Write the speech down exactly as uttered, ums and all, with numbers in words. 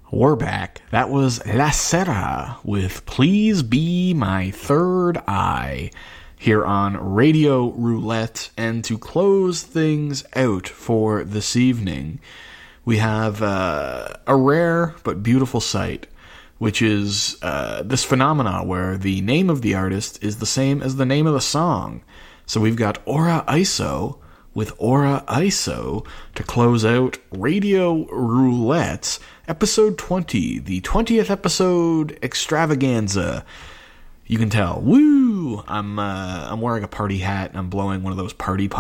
We're back. That was La Serra with Please Be My Third Eye here on Radio Roulette. And to close things out for this evening, we have uh, a rare but beautiful sight, which is uh, this phenomena where the name of the artist is the same as the name of the song. So we've got Aura Iso with Aura Iso to close out Radio Roulette, episode twenty, the twentieth episode extravaganza. You can tell, woo! I'm uh, I'm wearing a party hat and I'm blowing one of those party pops.